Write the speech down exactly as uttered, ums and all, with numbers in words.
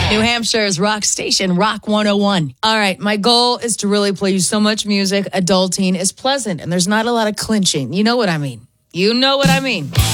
New Hampshire's rock station, Rock one oh one. All right, my goal is to really play you so much music. Adulting is pleasant, and there's not a lot of clinching. You know what I mean. You know what I mean.